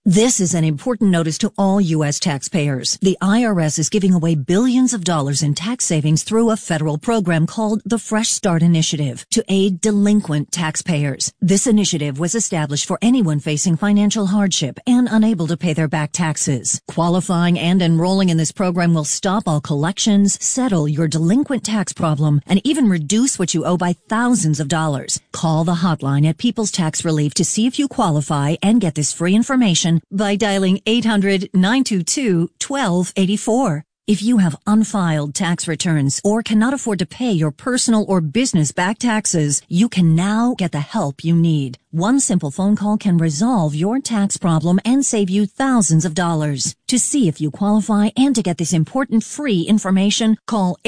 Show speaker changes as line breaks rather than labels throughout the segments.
This is an important notice to all U.S. taxpayers. The IRS is giving away billions of dollars in tax savings through a federal program called the Fresh Start Initiative to aid delinquent taxpayers. This initiative was established for anyone facing financial hardship and unable to pay their back taxes. Qualifying and enrolling in this program will stop all collections, settle your delinquent tax problem, and even reduce what you owe by thousands of dollars. Call the hotline at People's Tax Relief to see if you qualify and get this free information by dialing 800-922-1284. If you have unfiled tax returns or cannot afford to pay your personal or business back taxes, you can now get the help you need. One simple phone call can resolve your tax problem and save you thousands of dollars. To see if you qualify and to get this important free information, call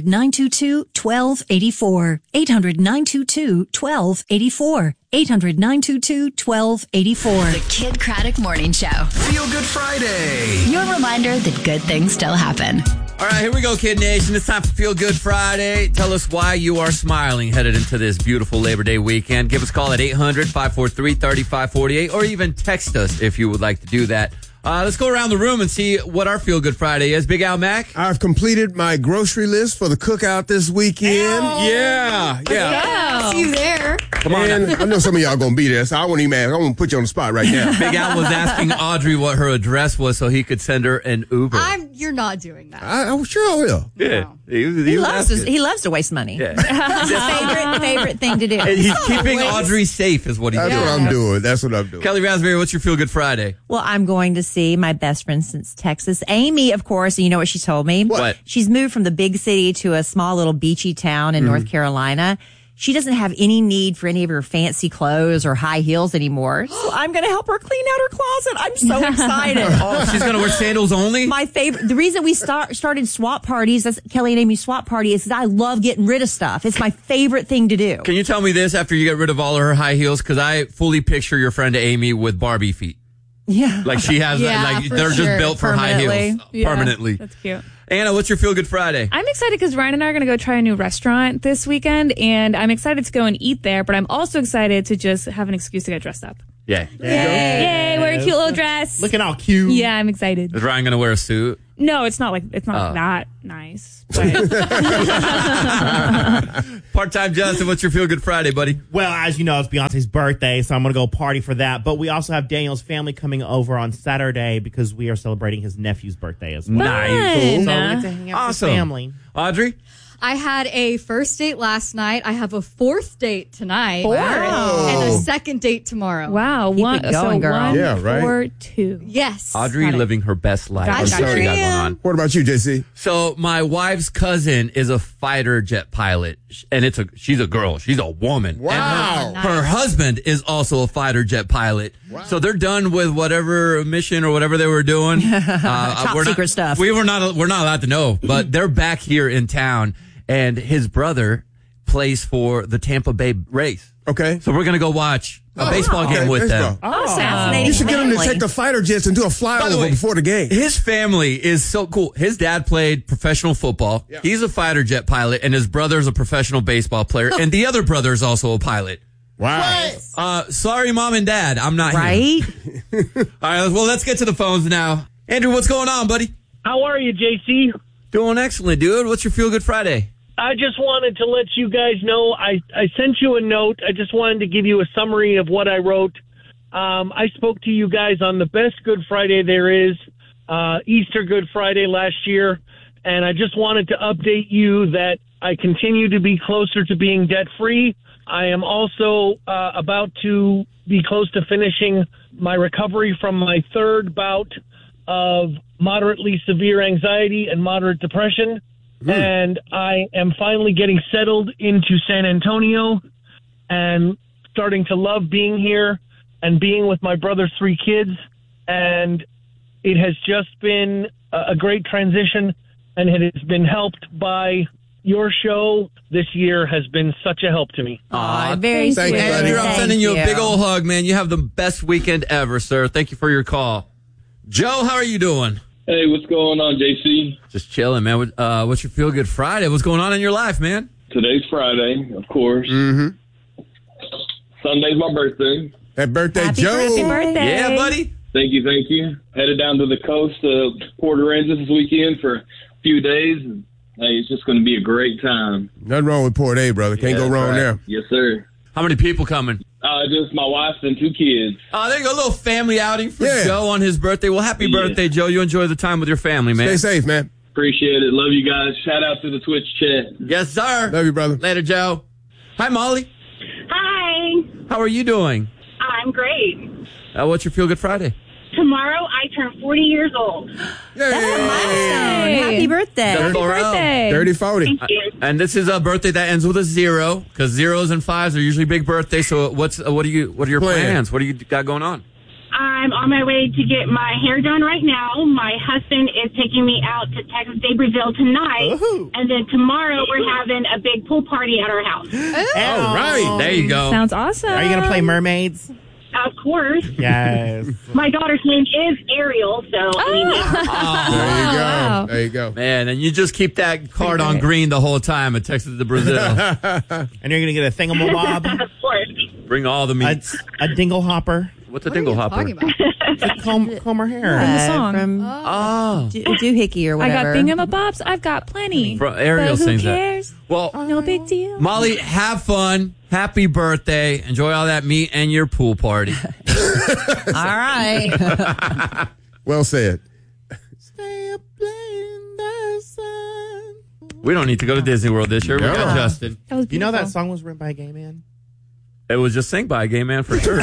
800-922-1284. 800-922-1284. 800-922-1284.
The Kid Craddock Morning Show.
Feel Good Friday.
Your reminder that good things still happen.
All right, here we go, Kid Nation. It's time for Feel Good Friday. Tell us why you are smiling headed into this beautiful Labor Day weekend. Give us a call at 800-543-3548 or even text us if you would like to do that. Let's go around the room and see what our Feel Good Friday is. Big Al Mac?
I've completed my grocery list for the cookout this weekend.
Yeah.
See you there.
Come on.
And I know some of y'all going to be there, so I won't even ask. I won't put you on the spot right now.
Big Al was asking Audrey what her address was so he could send her an Uber.
You're not doing that.
I'm sure I will.
Yeah.
No.
He
loves to waste money.
Yeah.
It's his favorite thing to do.
And he's keeping Audrey safe is what he's
That's
doing.
what I'm doing. That's what I'm doing.
Kelly Raspberry, what's your Feel Good Friday?
Well, I'm going to see my best friend since Texas, Amy, of course. And you know what she told me?
What?
She's moved from the big city to a small little beachy town in North Carolina. She doesn't have any need for any of her fancy clothes or high heels anymore. So I'm going to help her clean out her closet. I'm so excited.
Oh, she's going to wear sandals only?
My favorite, the reason we started swap parties, that's Kelly and Amy's swap party, is I love getting rid of stuff. It's my favorite thing to do.
Can you tell me this after you get rid of all of her high heels? Because I fully picture your friend Amy with Barbie feet.
Yeah.
Like she has, they're just built for high heels. Permanently.
That's cute.
Anna, what's your Feel Good Friday?
I'm excited because Ryan and I are going to go try a new restaurant this weekend, and I'm excited to go and eat there, but I'm also excited to just have an excuse to get dressed up.
Yeah.
Yay, wear a cute little dress.
Looking all cute.
Yeah, I'm excited.
Is Ryan going to wear a suit?
No, it's not like that nice. But
Part-time Justin, what's your Feel Good Friday, buddy?
Well, as you know, it's Beyonce's birthday, so I'm going to go party for that. But we also have Daniel's family coming over on Saturday because we are celebrating his nephew's birthday as well.
Nice.
So we get to hang out with his family.
Audrey?
I had a first date last night. I have a fourth date tonight.
Wow.
And a second date tomorrow.
wow,
Keep it going, girl.
1,
Yeah, right.
4, 2.
Yes.
Audrey
Got it.
living her best life.
Got
What's
you.
she got going on?
What about you, JC?
So my wife's cousin is a fighter jet pilot, and she's a girl. She's a woman.
Wow.
And her husband is also a fighter jet pilot.
Wow.
So they're done with whatever mission or whatever they were doing.
Top secret stuff.
We're not allowed to know, but they're back here in town, and his brother plays for the Tampa Bay Rays.
Okay.
So we're gonna go watch a baseball game with them.
Oh, fascinating.
You should get them to
family.
take the fighter jets and do a
By the
flyover
way,
before the game.
His family is so cool. His dad played professional football.
Yeah.
He's a fighter jet pilot, and his brother's a professional baseball player, and the other brother is also a pilot.
Wow.
Sorry, Mom and Dad, I'm not here.
Right?
All right, well, let's get to the phones now. Andrew, what's going on, buddy?
How are you, JC?
Doing excellent, dude. What's your Feel Good Friday?
I just wanted to let you guys know I sent you a note. I just wanted to give you a summary of what I wrote. I spoke to you guys on the best Good Friday there is, Easter Good Friday last year, and I just wanted to update you that I continue to be closer to being debt-free. I am also about to be close to finishing my recovery from my third bout of moderately severe anxiety and moderate depression. And I am finally getting settled into San Antonio and starting to love being here and being with my brother's 3 kids. And it has just been a great transition, and it has been helped by your show. This year has been such a help to me.
Aw,
very
Thank
sweet.
you, buddy.
Andrew, I'm
Thank
sending you a
you.
big old hug, man. You have the best weekend ever, sir. Thank you for your call. Joe, how are you doing?
Hey, what's going on, JC?
Just chilling, man. What's your Feel Good Friday? What's going on in your life, man?
Today's Friday, of course.
Mm-hmm.
Sunday's my birthday.
Happy birthday,
Happy
Joe.
birthday.
Yeah, buddy.
Thank you. Headed down to the coast of Port Aransas this weekend for a few days. And, hey, it's just going to be a great time.
Nothing wrong with Port A, brother. Can't go wrong there.
Yes, sir.
How many people coming?
Just my wife and 2 kids.
Oh, there you go. A little family outing for Joe on his birthday. Well, happy birthday, Joe. You enjoy the time with your family, man.
Stay safe, man.
Appreciate it. Love you guys. Shout out to the Twitch chat.
Yes, sir.
Love you, brother.
Later, Joe. Hi, Molly.
Hi.
How are you doing?
I'm great.
What's your Feel Good Friday?
Tomorrow I turn 40 years old.
Happy birthday.
Happy
birthday.
30-40.
Thank you.
And this is a birthday that ends with a 0 because 0s and 5s are usually big birthdays. So what are your plans? What do you got going on?
I'm on my way to get my hair done right now. My husband is taking me out to Texas Day Brazil tonight.
Ooh.
And then tomorrow we're having a big pool party at our house.
All right.
There you go.
Sounds awesome.
Are you going to play mermaids?
Of course.
Yes.
My daughter's name is Ariel, so I mean, yeah.
There you go.
Man, and you just keep that card on green the whole time at Texas to Brazil.
And you're going to get a thingamabob?
Of course.
Bring all the meats.
A dingle hopper?
What's a dingle hopper?
Talking about?
Comb her hair.
In the song.
From Doohickey or
I got
whatever.
thingamabobs. I've got plenty.
Ariel
But who
sings
cares?
that. Well,
No big deal.
Molly, have fun. Happy birthday. Enjoy all that meat and your pool party.
All right.
Well said.
We don't need to go to Disney World this year. We got Justin.
That was beautiful.
You know that song was written by a gay man?
It was just sang by a gay man for sure.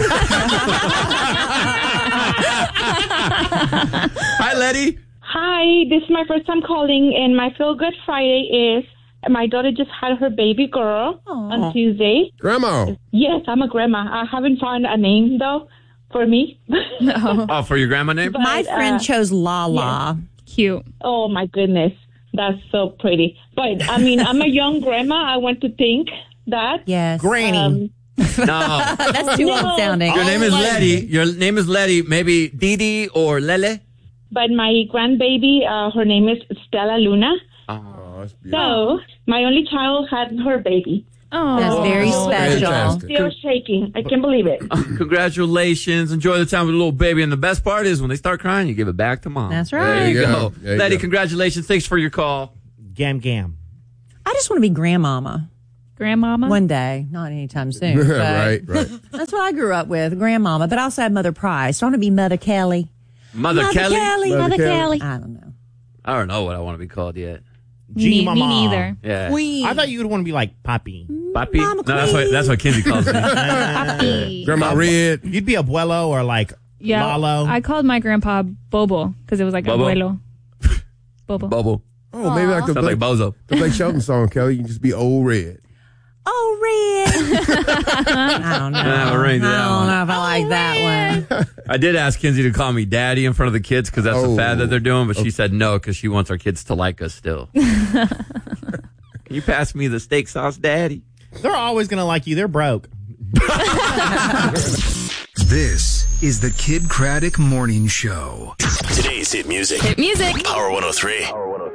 Hi, Letty.
Hi, this is my first time calling, and my Feel Good Friday is my daughter just had her baby girl on Tuesday.
Grandma.
Yes, I'm a grandma. I haven't found a name, though, for me.
Oh, for your grandma name?
My friend chose Lala.
Cute.
Oh, my goodness. That's so pretty. But, I mean, I'm a young grandma. I want to think that.
Yes.
Granny.
No.
That's too old sounding.
Your name is Letty. Your name is Letty. Maybe Didi or Lele?
But my grandbaby, her name is Stella Luna.
Oh, that's beautiful.
So, my only child had her baby.
Oh,
That's very special.
Fantastic.
Still shaking. I can't believe it.
Congratulations. Enjoy the time with the little baby. And the best part is when they start crying, you give it back to mom.
That's right.
There you go.
There you
Letty,
go.
congratulations. Thanks for your call.
Gam gam.
I just want to be grandmama
grandmama.
one day, not anytime soon. but
right.
That's what I grew up with, grandmama. But I also had Mother Price. I want to be Mother Kelly.
Mother Kelly?
Mother
Kelly.
Kelly. I don't know.
I don't know what I want to be called yet.
G Mama.
Me neither.
Yeah.
I thought you would want to be like Poppy.
Papi?
Mama
No, that's what Kinsey calls me.
Papi.
Grandma Red.
You'd be Abuelo or like
Yeah,
Lalo.
I called my grandpa Bobo because it was like
Bobo?
abuelo. Bobo.
Bobo.
Oh, maybe like the
Sounds like Bozo.
Blake Shelton song, Kelly. You can just be Old Red.
Oh, Red. I don't know.
Nah, we're right to that
I don't
one.
know if I like that one.
I did ask Kinsey to call me daddy in front of the kids because that's the fad that they're doing, but she said no because she wants our kids to like us still. Can you pass me the steak sauce, daddy?
They're always going to like you. They're broke.
This is the Kid Craddock Morning Show.
Today's hit music.
Hit music.
Power 103.